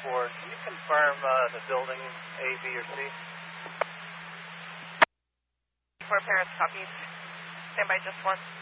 4. Can you confirm the building A, B, or C? 4 Paris, copy. Stand by just 1.